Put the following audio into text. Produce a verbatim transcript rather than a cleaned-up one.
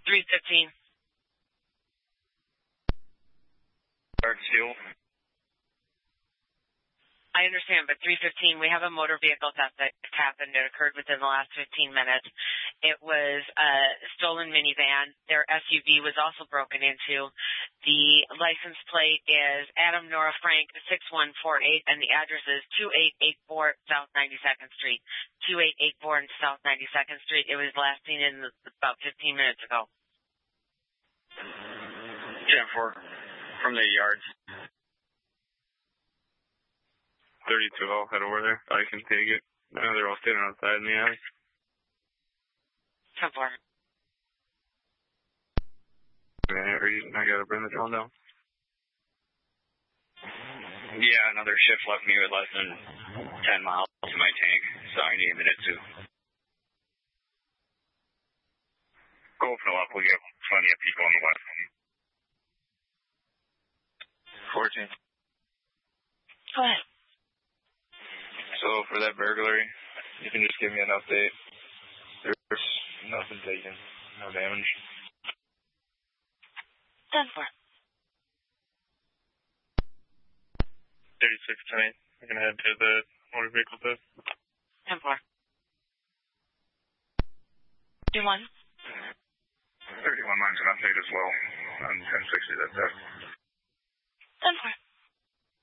three fifteen. Start two. I understand, but three fifteen, we have a motor vehicle theft that happened. It occurred within the last fifteen minutes. It was a stolen minivan. Their S U V was also broken into. The license plate is Adam Nora Frank six one four eight, and the address is two eight eight four South ninety-second Street. two eight eight four South ninety-second Street. It was last seen in about fifteen minutes ago. ten four from the yards. thirty-two, I'll head over there. I can take it. No, they're all standing outside in the alley. ten four. Are you, I gotta bring the drone down. Yeah, another shift left me with less than ten miles to my tank, so I need a minute to go fill up. We have plenty of people on the west. fourteen. Go ahead. So for that burglary, you can just give me an update. There's nothing taken, no damage. ten four. thirty-six tonight. We're going to head to the motor vehicle test. ten four. two one. thirty-one mine's an update as well. On ten sixty, that's it. ten four.